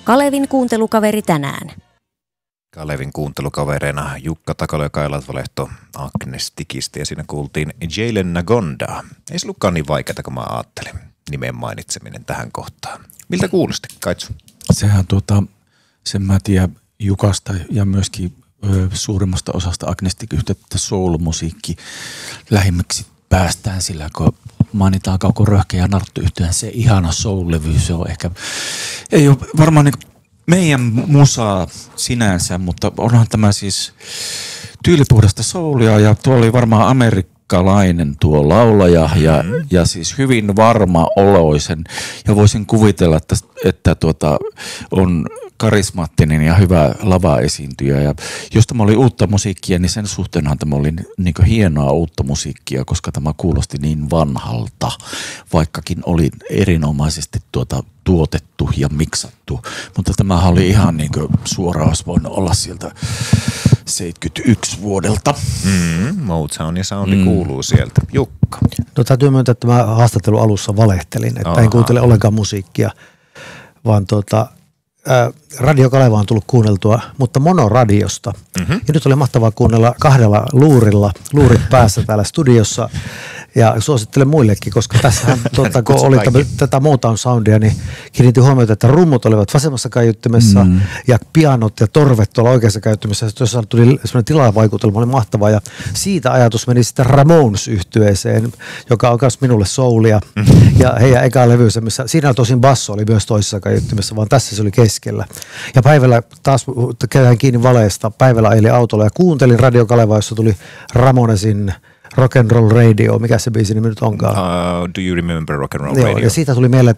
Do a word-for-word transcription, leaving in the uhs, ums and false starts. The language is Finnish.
Kalevin kuuntelukaveri tänään. Kalevin kuuntelukavereina Jukka Takalo ja Kai Latvalehto Agnestikista ja siinä kuultiin Jalen Nagondaa. Ei se ollutkaan niin vaikeaa kuin mä ajattelin nimen mainitseminen tähän kohtaan. Miltä kuulosti, Kaitsu? Sehän tuota, sen mä tiedän Jukasta ja myöskin ö, suurimmasta osasta Agnestik-yhteyttä soul-musiikki lähimmäksi päästään sillä, kun mainitaan Kauko Röhkä ja Narttu yhtyään se ihana soul-levy. Se on ehkä, ei ole varmaan niin meidän musaa sinänsä, mutta onhan tämä siis tyylipuhdasta soulia ja tuo oli varmaan amerikkalainen tuo laulaja ja, mm-hmm. ja siis hyvin varma oloisen ja voisin kuvitella, että, että tuota, on karismaattinen ja hyvä lava-esiintyjä ja jos tämä oli uutta musiikkia, niin sen suhteenhan tämä oli niin hienoa uutta musiikkia, koska tämä kuulosti niin vanhalta, vaikkakin oli erinomaisesti tuota tuotettu ja miksattu, mutta tämähän oli ihan niin kuin suoraan olisi voinut olla sieltä seitsemänkymmentäyksi vuodelta. Mm, Motown ja soundi mm. kuuluu sieltä. Jukka. No täytyy myöntää, että mä haastattelun alussa valehtelin, että Aha. en kuuntele ollenkaan musiikkia, vaan tuota, ää, Radio Kaleva on tullut kuunneltua, mutta monoradiosta. Mm-hmm. Ja nyt oli mahtavaa kuunnella kahdella luurilla, luurit päässä täällä studiossa. Ja suosittelen muillekin, koska tässähän tuota, kun oli täm, tätä Motown soundia, niin kiinnitin huomiota, että rummut olivat vasemmassa kaiuttimessa mm. ja pianot ja torvet tuolla oikeassa kaiuttimessa. Jossa tuli sellainen tilavaikutelma, oli mahtavaa. Ja siitä ajatus meni sitten Ramones-yhtyeeseen, joka on myös minulle soulia. Mm-hmm. Ja heidän eka levynsä, missä siinä tosin basso oli myös toisessa kaiuttimessa, vaan tässä se oli keskellä. Ja päivällä taas käydään kiinni valeesta. Päivällä ajelin autolla ja kuuntelin Radio Kalevaa, jossa tuli Ramonesin Rock and Roll Radio, mikä se biisi nimi nyt onkaan? Uh, do you remember Rock and Roll Joo, Radio? ja siitä tuli mieleen,